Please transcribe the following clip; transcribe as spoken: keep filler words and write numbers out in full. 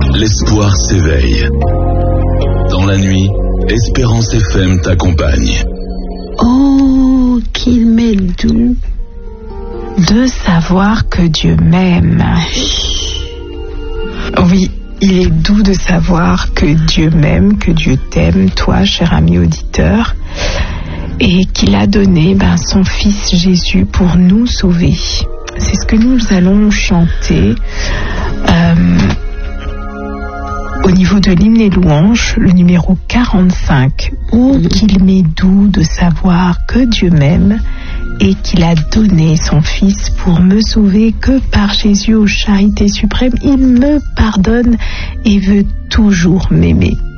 l'espoir s'éveille. Dans la nuit, Espérance F M t'accompagne. Oh, qu'il m'est doux de savoir que Dieu m'aime. Oui, il est doux de savoir que Dieu m'aime, que Dieu t'aime, toi, cher ami auditeur, et qu'il a donné ben, son Fils Jésus pour nous sauver. C'est ce que nous allons chanter euh, au niveau de l'hymne et louange, le numéro quarante-cinq. Oh, qu'il m'est doux de savoir que Dieu m'aime et qu'il a donné son Fils pour me sauver, que par Jésus aux charités suprêmes, il me pardonne et veut toujours m'aimer.